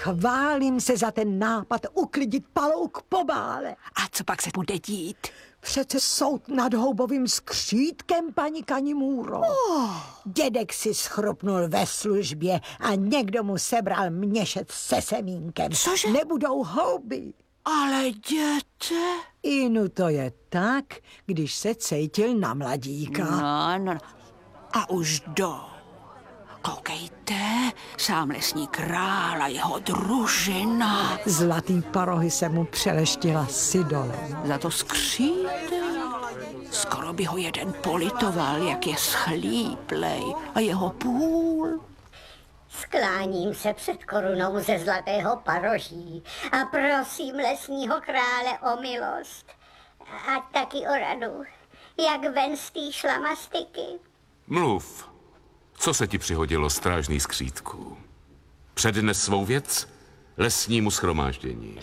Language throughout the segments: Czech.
Chválím se za ten nápad uklidit Palouk po bále. A co pak se bude dít? Přece soud nad Houbovým skřítkem, paní Kanimůro. Dědek si schropnul ve službě a někdo mu sebral měšec se semínkem. Cože? Nebudou houby. Ale děte... Inu to je tak, když se cítil na mladíka. No. A už jdou. Koukejte, sám lesní král a jeho družina. Zlatý parohy se mu přeleštila sidolem. Za to skřítek. Skoro by ho jeden politoval, jak je schlíplej. A jeho půl. Skláním se před korunou ze zlatého paroží a prosím lesního krále o milost. A taky o radu, jak ven z té šlamastiky. Mluv. Co se ti přihodilo, strážný skřítku? Přednes svou věc lesnímu shromáždění.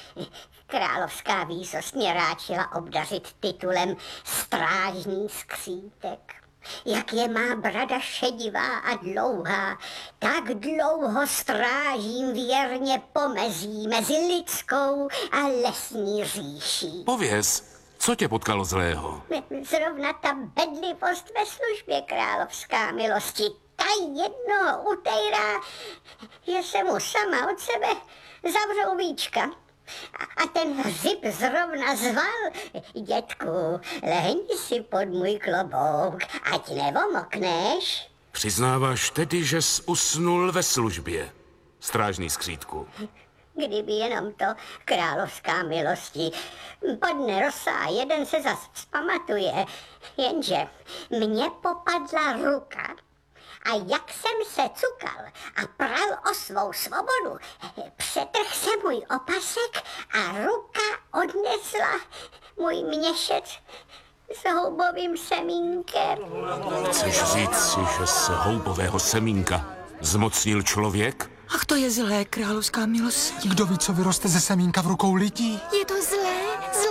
Královská výsost mě ráčila obdařit titulem strážný skřítek. Jak je má brada šedivá a dlouhá, tak dlouho strážím věrně pomezí mezi lidskou a lesní říší. Pověz, co tě potkalo zlého? Zrovna ta bedlivost ve službě, královská milosti. Ta jednoho utejrá, že se mu sama od sebe zavřou víčka. A ten hřib zrovna zval: dětku, lehni si pod můj klobouk, ať nevomokneš. Přiznáváš tedy, že jsi usnul ve službě, strážný skřítku? Kdyby jenom to, královská milosti. Podne rosa a jeden se zas vzpamatuje, jenže mě popadla ruka. A jak jsem se cukal a pral o svou svobodu, přetrh se můj opasek a ruka odnesla můj měšec s houbovým semínkem. Chceš říct si, že z houbového semínka zmocnil člověk? Ach, to je zlé, královská milosti. Kdo ví, co vyroste ze semínka v rukou lidí? Je to zlé.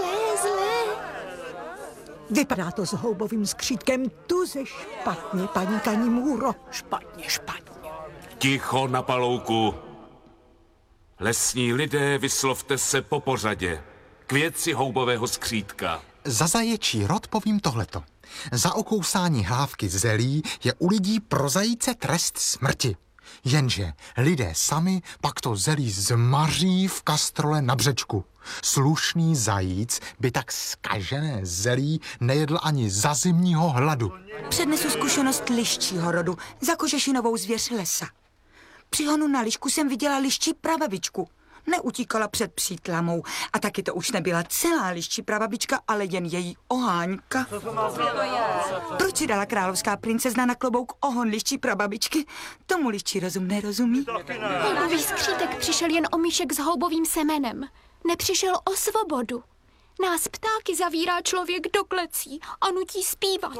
Vypadá to s Houbovým skřítkem tuze špatně, paní Kanimůro. Špatně. Ticho na Palouku. Lesní lidé, vyslovte se po pořadě. K věci houbového skřítka. Za zaječí rod povím tohleto. Za okousání hlávky zelí je u lidí pro zajíce trest smrti. Jenže lidé sami pak to zelí zmaří v kastrole na břečku. Slušný zajíc by tak zkažené zelí nejedl ani za zimního hladu. Přednesu zkušenost liščího rodu za kožešinovou zvěř lesa. Při honu na lišku jsem viděla liščí prababičku. Neutíkala před přítlamou a taky to už nebyla celá liščí prababička, ale jen její oháňka. Proč si dala královská princezna na klobouk ohon liščí prababičky? Tomu liščí rozum nerozumí. Houbový skřítek přišel jen o míšek s houbovým semenem. Nepřišel o svobodu. Nás ptáky zavírá člověk do klecí a nutí zpívat.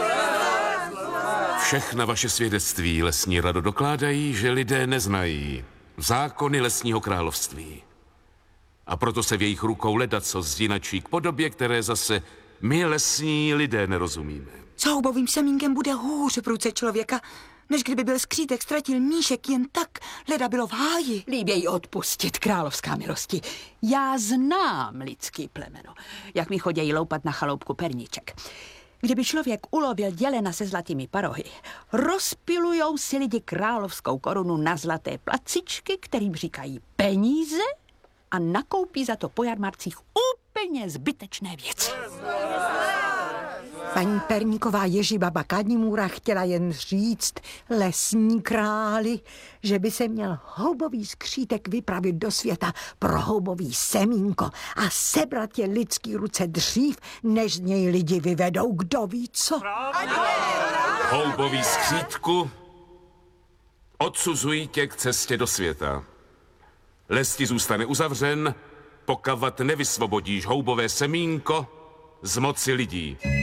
Všechna vaše svědectví, lesní rado, dokládají, že lidé neznají zákony lesního království. A proto se v jejich rukou ledaco zjinačí k podobě, které zase my lesní lidé nerozumíme. S houbovým semínkem bude hůř v ruce člověka, než kdyby byl skřítek ztratil míšek jen tak, leda bylo v háji. Líběji odpustit, královská milosti. Já znám lidský plemeno, jak mi chodějí loupat na chaloupku perníček. Kdyby člověk ulovil dělena se zlatými parohy, rozpilujou si lidi královskou korunu na zlaté placičky, kterým říkají peníze, a nakoupí za to po jarmarcích úplně zbytečné věci. Paní Perníková Ježibaba Kanimůra chtěla jen říct lesní králi, že by se měl houbový skřítek vypravit do světa pro houbový semínko a sebrat je lidský ruce dřív, než z něj lidi vyvedou kdo ví co. Houbový skřítku, odsuzují tě k cestě do světa. Les ti zůstane uzavřen, pokavat nevysvobodíš houbové semínko z moci lidí.